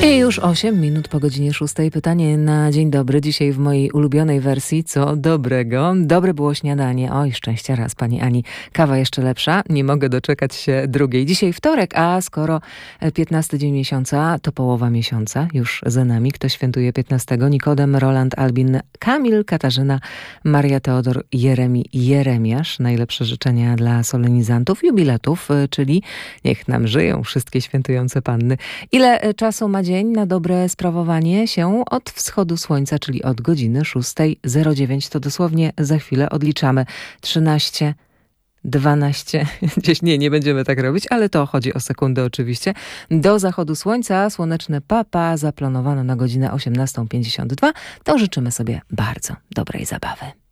I już 8 minut po godzinie 6. Pytanie na dzień dobry. Dzisiaj w mojej ulubionej wersji. Co dobrego? Dobre było śniadanie. Oj, szczęścia raz, pani Ani. Kawa jeszcze lepsza. Nie mogę doczekać się drugiej. Dzisiaj wtorek, a skoro 15 dzień miesiąca, to połowa miesiąca już za nami. Kto świętuje 15? Nikodem, Roland, Albin, Kamil, Katarzyna, Maria, Teodor, Jeremiasz. Najlepsze życzenia dla solenizantów, jubilatów, czyli niech nam żyją wszystkie świętujące panny. Ile czasu ma dzień na dobre sprawowanie się? Od wschodu słońca, czyli od godziny 6:09. To dosłownie za chwilę odliczamy. 13, 12, gdzieś nie będziemy tak robić, ale to chodzi o sekundę oczywiście. Do zachodu słońca słoneczne papa zaplanowano na godzinę 18:52. To życzymy sobie bardzo dobrej zabawy.